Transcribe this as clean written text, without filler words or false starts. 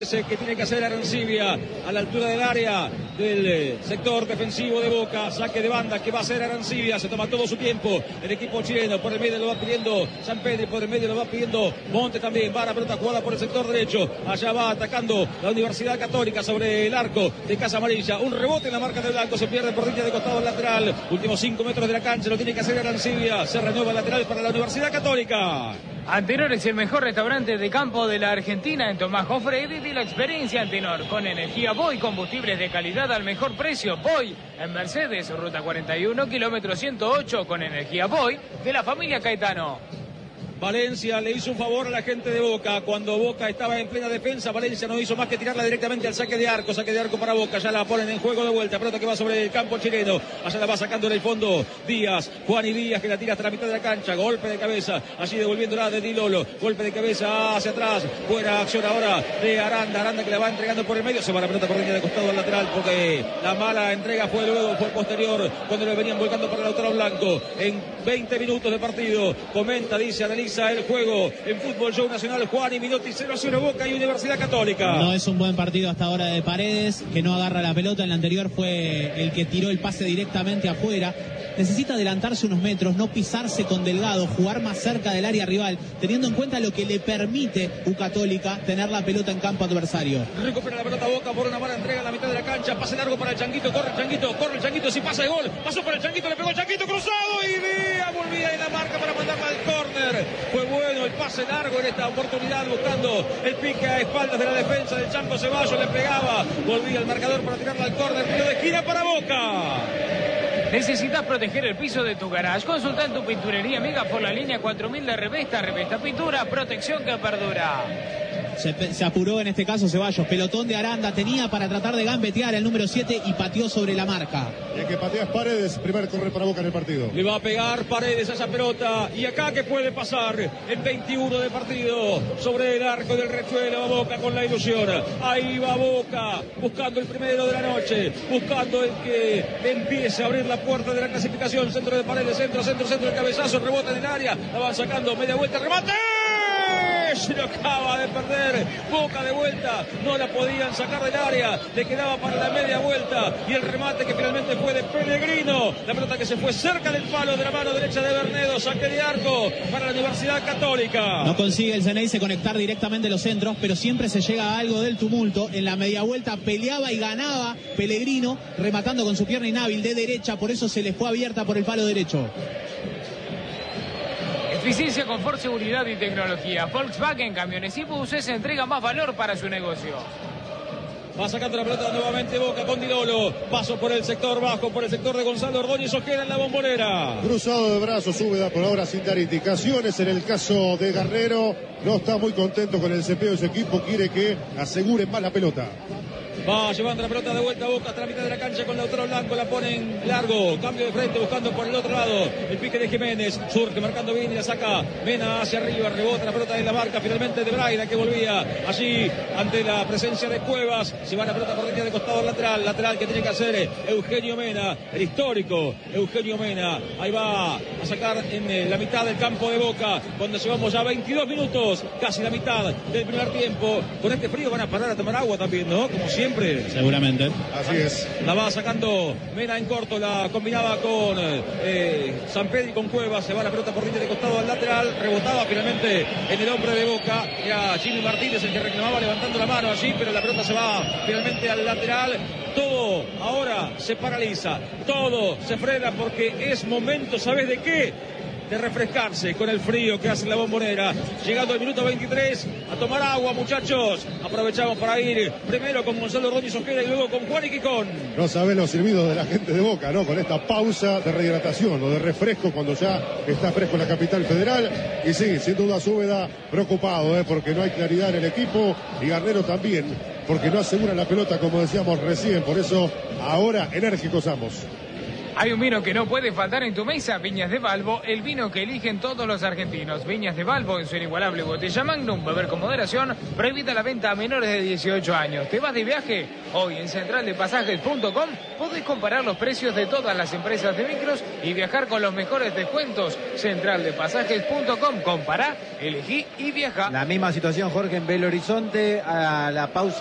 Que tiene que hacer Arancibia a la altura del área del sector defensivo de Boca. Saque de banda que va a hacer Arancibia. Se toma todo su tiempo el equipo chileno. Por el medio lo va pidiendo San Pedro, por el medio lo va pidiendo Monte también. Va la pelota jugada por el sector derecho. Allá va atacando la Universidad Católica sobre el arco de Casa Amarilla. Un rebote en la marca de blanco. Se pierde por línea de costado lateral. Últimos 5 metros de la cancha. Lo tiene que hacer Arancibia. Se renueva el lateral para la Universidad Católica. Antenor es el mejor restaurante de campo de la Argentina. En Tomás Jofre, viví la experiencia Antenor con energía Boy, combustibles de calidad al mejor precio. Boy en Mercedes, ruta 41, kilómetro 108, con energía Boy de la familia Caetano. Valencia le hizo un favor a la gente de Boca. Cuando Boca estaba en plena defensa, Valencia no hizo más que tirarla directamente al saque de arco. Saque de arco para Boca, ya la ponen en juego de vuelta. Pelota que va sobre el campo chileno. Allá la va sacando en el fondo Díaz. Juan y Díaz que la tira hasta la mitad de la cancha. Golpe de cabeza, allí devolviéndola de Di Lolo. Golpe de cabeza hacia atrás. Buena acción ahora de Aranda. Aranda que la va entregando por el medio. Se va la pelota por línea de costado al lateral porque la mala entrega fue posterior cuando le venían volcando para Lautaro Blanco. En 20 minutos de partido. Comenta, dice, analiza el juego en Fútbol Show Nacional. Juan y Minotti, 0-0 Boca y Universidad Católica. No es un buen partido hasta ahora de Paredes, que no agarra la pelota. En la anterior fue el que tiró el pase directamente afuera. Necesita adelantarse unos metros, no pisarse con Delgado, jugar más cerca del área rival, teniendo en cuenta lo que le permite U Católica tener la pelota en campo adversario. Recupera la pelota Boca por una mala entrega en la mitad de la cancha. Pase largo para el Changuito, corre el Changuito, si pasa el gol. Pasó por el Changuito, le pegó el Changuito cruzado y Vía volvía en la marca para mandarla al córner. Fue bueno el pase largo en esta oportunidad, buscando el pique a espaldas de la defensa del Chango Ceballos, le pegaba, volvía el marcador para tirarla al córner, tiro de esquina para Boca. ¿Necesitas proteger el piso de tu garage? Consulta en tu pinturería amiga por la línea 4000 de Revesta Pintura, protección que perdura. Se apuró en este caso Ceballos, pelotón de Aranda, tenía para tratar de gambetear el número 7 y pateó sobre la marca. Y el que patea es Paredes, primer correr para Boca en el partido. Le va a pegar Paredes a esa pelota, y acá que puede pasar en 21 de partido sobre el arco del Riachuelo. Va Boca con la ilusión, ahí va Boca, buscando el primero de la noche, buscando el que empiece a abrir la puerta de la clasificación. Centro de Paredes, centro, el cabezazo, rebota en el área, la van sacando, media vuelta, remate. Se lo acaba de perder Boca de vuelta, no la podían sacar del área, le quedaba para la media vuelta y el remate que finalmente fue de Pellegrino, la pelota que se fue cerca del palo de la mano derecha de Bernedo, saque de arco para la Universidad Católica. No consigue el Ceneice conectar directamente los centros, pero siempre se llega a algo del tumulto. En la media vuelta peleaba y ganaba Pellegrino, rematando con su pierna inhábil de derecha, por eso se le fue abierta por el palo derecho. Eficiencia, confort, seguridad y tecnología. Volkswagen Camiones y Buses entrega más valor para su negocio. Va sacando la pelota nuevamente Boca con Di Lolo. Paso por el sector bajo, por el sector de Gonzalo Ordóñez. Ojeda en la Bombonera. Cruzado de brazos, Úbeda por ahora sin dar indicaciones. En el caso de Garnero, no está muy contento con el desempeño de su equipo. Quiere que asegure más la pelota. Va llevando la pelota de vuelta a Boca hasta la mitad de la cancha con Lautaro Blanco, la ponen largo, cambio de frente buscando por el otro lado, el pique de Jiménez, surge marcando bien y la saca Mena hacia arriba, rebota la pelota en la marca finalmente de Braida que volvía allí ante la presencia de Cuevas, se va la pelota por línea de costado lateral que tiene que hacer Eugenio Mena, el histórico Eugenio Mena, ahí va a sacar en la mitad del campo de Boca, cuando llevamos ya 22 minutos, casi la mitad del primer tiempo, con este frío van a parar a tomar agua también, ¿no? Como siempre. Seguramente. Así es. La va sacando Mena en corto, la combinaba con San Pedro y con Cuevas, se va la pelota por línea de costado al lateral, rebotaba finalmente en el hombre de Boca, era Jimmy Martínez el que reclamaba levantando la mano allí, pero la pelota se va finalmente al lateral. Todo ahora se paraliza, todo se frena porque es momento, ¿sabes de qué? De refrescarse con el frío que hace la Bombonera. Llegando al minuto 23, a tomar agua, muchachos. Aprovechamos para ir primero con Gonzalo Ordóñez Ojeda y luego con Juan y Quicón. No saben los silbidos de la gente de Boca, ¿no? Con esta pausa de rehidratación o de refresco cuando ya está fresco en la capital federal. Y sí, sin duda Úbeda preocupado, porque no hay claridad en el equipo. Y Garnero también, porque no asegura la pelota, como decíamos recién. Por eso, ahora enérgicos ambos. Hay un vino que no puede faltar en tu mesa, Viñas de Valvo, el vino que eligen todos los argentinos. Viñas de Valvo en su inigualable botella Magnum, beber con moderación, prohibida la venta a menores de 18 años. ¿Te vas de viaje? Hoy en centraldepasajes.com podés comparar los precios de todas las empresas de micros y viajar con los mejores descuentos. Centraldepasajes.com, compará, elegí y viaja. La misma situación, Jorge, en Belo Horizonte, a la pausa.